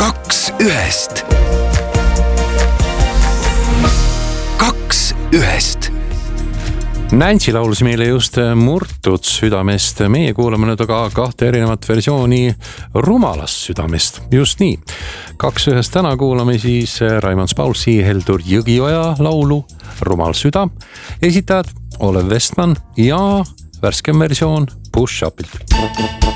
Kaks ühest. Kaks ühest. Nancy laulis meile just Murtud südamest. Meie kuulame nüüd aga kahte erinevat versiooni Rumalast südamest. Just nii. Kaks ühest täna kuulame siis Raimond Spaulsi Heldur Jõgioja laulu Rumal süda. Esitajad Olev Vestman ja värskem versioon Push Upilt.